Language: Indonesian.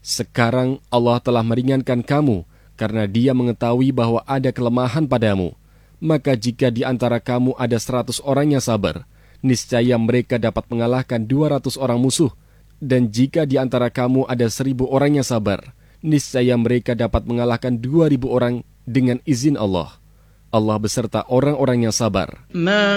Sekarang Allah telah meringankan kamu karena Dia mengetahui bahwa ada kelemahan padamu. Maka jika di antara kamu ada 100 orang yang sabar, niscaya mereka dapat mengalahkan 200 orang musuh. Dan jika di antara kamu ada 1000 orang yang sabar, niscaya mereka dapat mengalahkan 2000 orang dengan izin Allah. Allah beserta orang-orang yang sabar.